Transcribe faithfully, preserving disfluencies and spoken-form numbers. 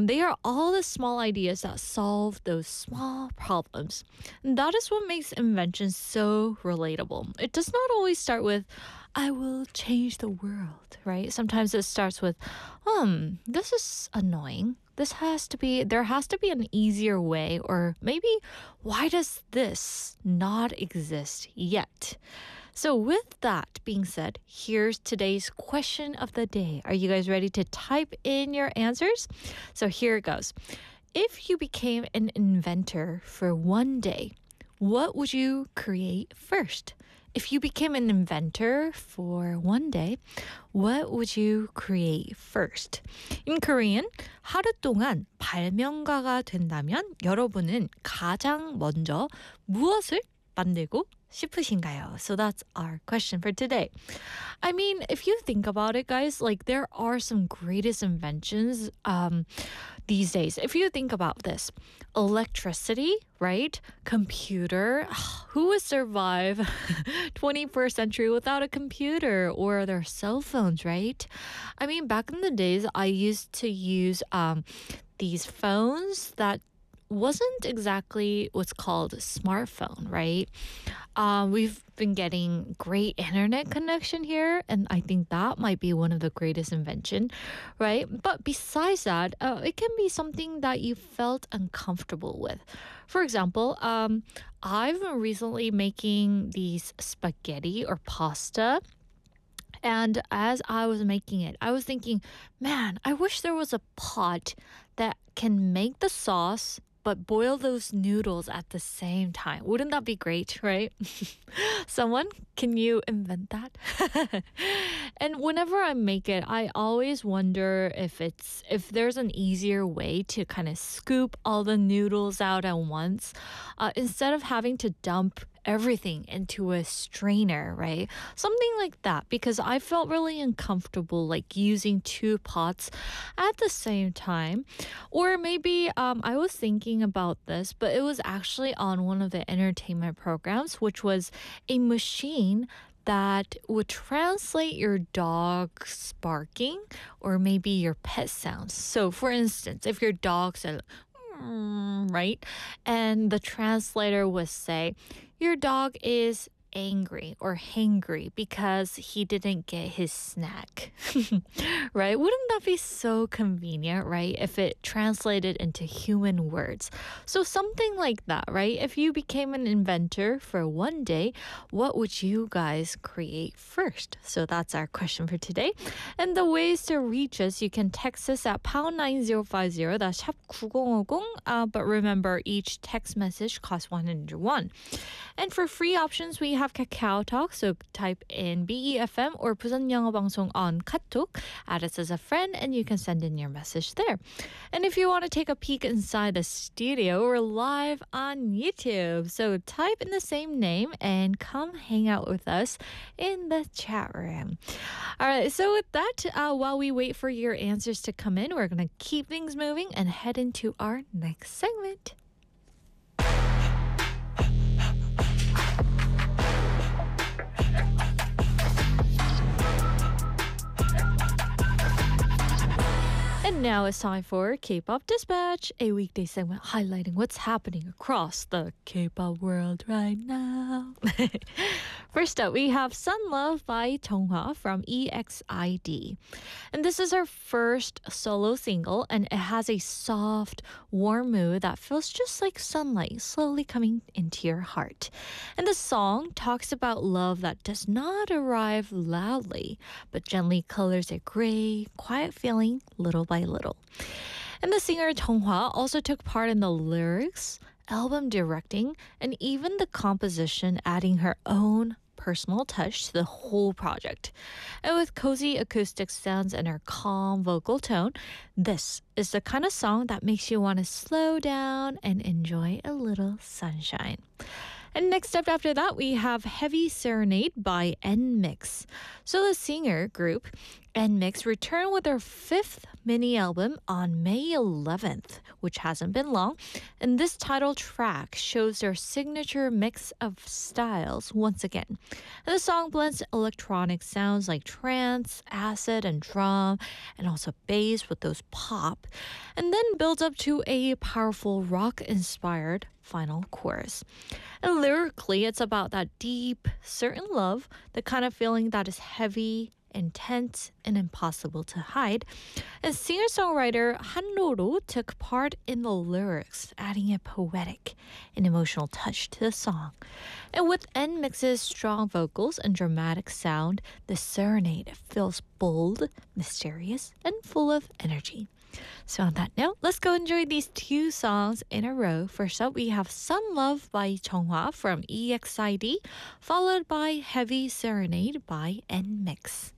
Um, they are all the small ideas that solve those small problems. And that is what makes invention so relatable. It does not always start with, I will change the world, right? Sometimes it starts with, um, this is annoying. This has to be, there has to be an easier way, or maybe, why does this not exist yet? So with that being said, here's today's question of the day. Are you guys ready to type in your answers? So here it goes. If you became an inventor for one day, what would you create first? If you became an inventor for one day, what would you create first? In Korean, 하루 동안 발명가가 된다면 여러분은 가장 먼저 무엇을 만들고 싶으신가요? So that's our question for today. I mean, if you think about it, guys, like there are some greatest inventions um, these days. If you think about this, electricity, right? Computer. Who would survive twenty-first century without a computer or their cell phones, right? I mean, back in the days, I used to use um, these phones that wasn't exactly what's called a smartphone, right? Uh, we've been getting great internet connection here, and I think that might be one of the greatest invention, right? But besides that, uh, it can be something that you felt uncomfortable with. For example, um, I've been recently making these spaghetti or pasta. And as I was making it, I was thinking, man, I wish there was a pot that can make the sauce but boil those noodles at the same time. Wouldn't that be great, right? Someone, can you invent that? And whenever I make it, I always wonder if it's if there's an easier way to kind of scoop all the noodles out at once uh, instead of having to dump everything into a strainer, right? Something like that, because I felt really uncomfortable like using two pots at the same time. Or maybe um, I was thinking about this, but it was actually on one of the entertainment programs, which was a machine that would translate your dog's barking or maybe your pet sounds. So for instance, if your dog said, mm, right? And the translator would say, your dog is angry or hangry because he didn't get his snack, right? Wouldn't that be so convenient, right? If it translated into human words. So something like that, right? If you became an inventor for one day, what would you guys create first? So that's our question for today. And the ways to reach us, you can text us at pound nine zero five zero, that's 샵 구공오공. Uh, but remember, each text message costs one hundred won. And for free options, we have Kakao Talk, so type in B E F M or Busan 영어 방송 on 카톡, add us as a friend, and you can send in your message there. And if you want to take a peek inside the studio, we're live on YouTube, so type in the same name and come hang out with us in the chat room. All right, so with that, uh, while we wait for your answers to come in, we're going to keep things moving and head into our next segment. And now it's time for K-Pop Dispatch, a weekday segment highlighting what's happening across the K-pop world right now. First up, we have Sun Love by Donghwa from E X I D. And this is her first solo single, and it has a soft, warm mood that feels just like sunlight slowly coming into your heart. And the song talks about love that does not arrive loudly, but gently colors a gray, quiet feeling little by little. And the singer Donghwa also took part in the lyrics, album directing, and even the composition, adding her own personal touch to the whole project. And with cozy acoustic sounds and her calm vocal tone, this is the kind of song that makes you want to slow down and enjoy a little sunshine. And next up after that, we have Heavy Serenade by N-Mix. So the singer group N-Mix returned with their fifth mini album on May eleventh, which hasn't been long. And this title track shows their signature mix of styles once again. And the song blends electronic sounds like trance, acid, and drum, and also bass with those pop, and then builds up to a powerful rock-inspired final chorus. And lyrically, it's about that deep, certain love, the kind of feeling that is heavy, intense, and impossible to hide. And singer-songwriter Han-Ro took part in the lyrics, adding a poetic and emotional touch to the song. And with N-Mix's strong vocals and dramatic sound, the serenade feels bold, mysterious, and full of energy. So on that note, let's go enjoy these two songs in a row. First up, we have Sun Love by Jeonghwa from E X I D, followed by Heavy Serenade by N-Mix.